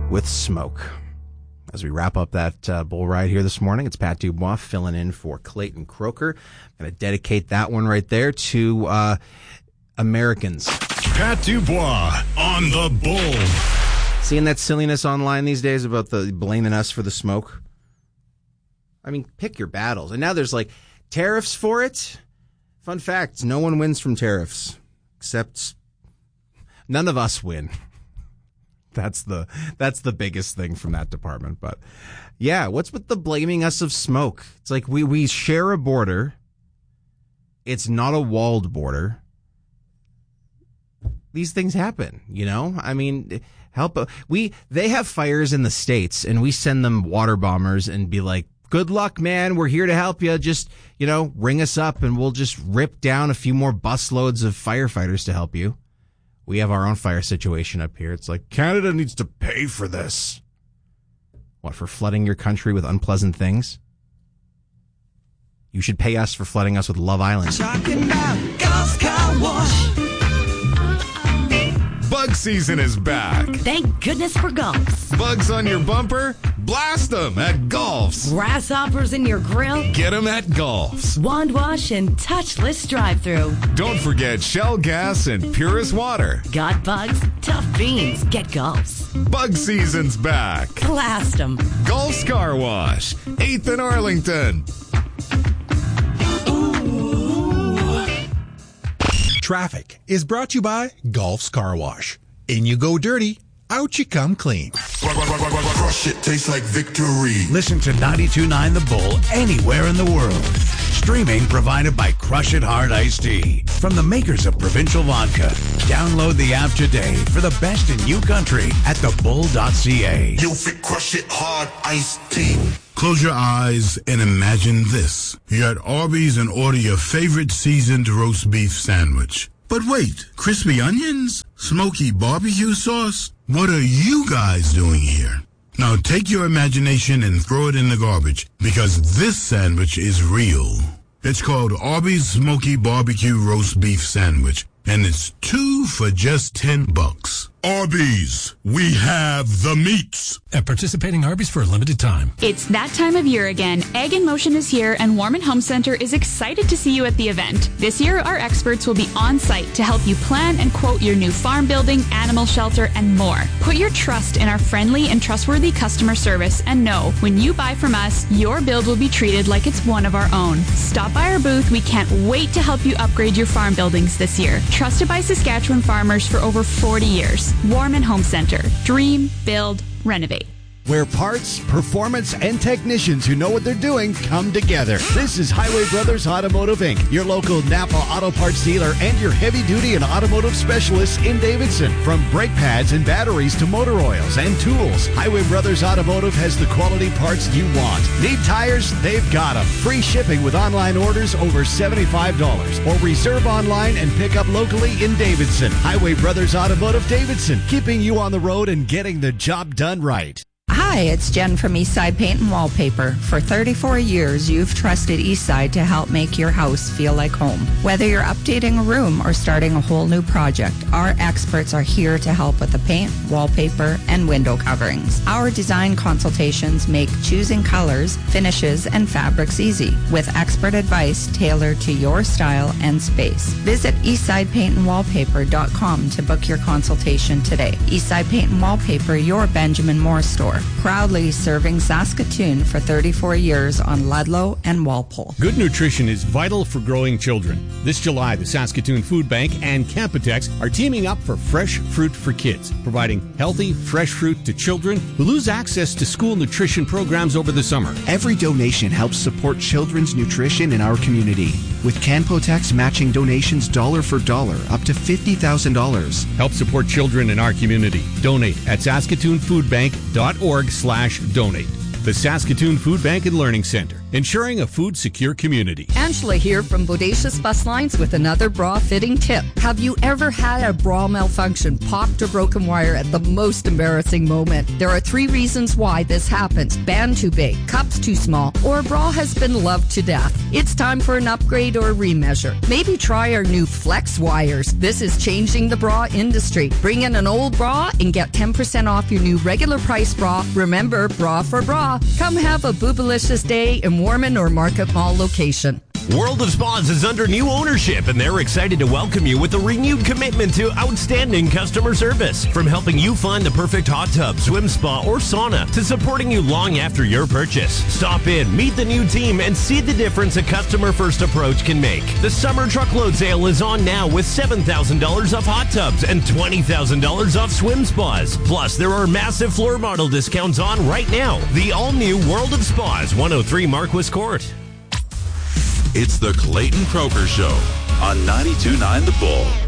with Smoke. As we wrap up that bull ride here this morning, it's Pat Dubois filling in for Clayton Croker. I'm going to dedicate that one right there to Americans. Pat Dubois on the Bull. Seeing that silliness online these days about the blaming us for the smoke? I mean, pick your battles. And now there's like tariffs for it. Fun fact, no one wins from tariffs. Except none of us win. That's the biggest thing from that department. But yeah, what's with the blaming us of smoke? It's like we share a border. It's not a walled border. These things happen, you know? I mean, they have fires in the States and we send them water bombers and be like, good luck, man. We're here to help you. Just, ring us up and we'll just rip down a few more busloads of firefighters to help you. We have our own fire situation up here. It's like, Canada needs to pay for this. What, for flooding your country with unpleasant things? You should pay us for flooding us with Love Island. Talking about Golf Car Wash. Bug season is back. Thank goodness for Golfs. Bugs on your bumper? Blast them at Golfs. Grasshoppers in your grill? Get them at Golfs. Wand wash and touchless drive-thru. Don't forget Shell gas and Purist water. Got bugs? Tough beans. Get Golfs. Bug season's back. Blast them. Golf's Car Wash, 8th and Arlington. Traffic is brought to you by Golf's Car Wash. In you go dirty, out you come clean. Crush it, tastes like victory. Listen to 92.9 The Bull anywhere in the world. Streaming provided by Crush It Hard Iced Tea. From the makers of Provincial Vodka. Download the app today for the best in new country at thebull.ca. You'll fit Crush It Hard Iced Tea. Close your eyes and imagine this. You're at Arby's and order your favorite seasoned roast beef sandwich. But wait, crispy onions? Smoky barbecue sauce? What are you guys doing here? Now take your imagination and throw it in the garbage, because this sandwich is real. It's called Arby's Smoky Barbecue Roast Beef Sandwich, and it's 2 for just $10. Arby's, we have the meats. At participating Arby's for a limited time. It's that time of year again. Egg in Motion is here, and Warman Home Center is excited to see you at the event. This year, our experts will be on site to help you plan and quote your new farm building, animal shelter, and more. Put your trust in our friendly and trustworthy customer service, and know when you buy from us, your build will be treated like it's one of our own. Stop by our booth. We can't wait to help you upgrade your farm buildings this year. Trusted by Saskatchewan farmers for over 40 years. Warman Home Center. Dream, build, renovate. Where parts, performance, and technicians who know what they're doing come together. This is Highway Brothers Automotive Inc., your local Napa Auto Parts dealer and your heavy-duty and automotive specialists in Davidson. From brake pads and batteries to motor oils and tools, Highway Brothers Automotive has the quality parts you want. Need tires? They've got them. Free shipping with online orders over $75. Or reserve online and pick up locally in Davidson. Highway Brothers Automotive Davidson, keeping you on the road and getting the job done right. Hi, it's Jen from Eastside Paint and Wallpaper. For 34 years, you've trusted Eastside to help make your house feel like home. Whether you're updating a room or starting a whole new project, our experts are here to help with the paint, wallpaper, and window coverings. Our design consultations make choosing colors, finishes, and fabrics easy, with expert advice tailored to your style and space. Visit eastsidepaintandwallpaper.com to book your consultation today. Eastside Paint and Wallpaper, your Benjamin Moore store. Proudly serving Saskatoon for 34 years on Ludlow and Walpole. Good nutrition is vital for growing children. This July, the Saskatoon Food Bank and Campotex are teaming up for Fresh Fruit for Kids, providing healthy, fresh fruit to children who lose access to school nutrition programs over the summer. Every donation helps support children's nutrition in our community, with Campotex matching donations dollar for dollar up to $50,000. Help support children in our community. Donate at saskatoonfoodbank.org/donate. The Saskatoon Food Bank and Learning Center. ensuring a food-secure community. Angela here from Bodacious Bus Lines with another bra fitting tip. Have you ever had a bra malfunction, popped or broken wire at the most embarrassing moment? There are 3 reasons why this happens. Band too big, cups too small, or a bra has been loved to death. It's time for an upgrade or a remeasure. Maybe try our new Flex wires. This is changing the bra industry. Bring in an old bra and get 10% off your new regular price bra. Remember, bra for bra. Come have a boobalicious day in Warman or Market Mall location. World of Spas is under new ownership, and they're excited to welcome you with a renewed commitment to outstanding customer service. From helping you find the perfect hot tub, swim spa, or sauna, to supporting you long after your purchase. Stop in, meet the new team, and see the difference a customer-first approach can make. The summer truckload sale is on now with $7,000 off hot tubs and $20,000 off swim spas. Plus, there are massive floor model discounts on right now. The all-new World of Spas, 103 Marquis Court. It's the Clayton Croker Show on 92.9 The Bull.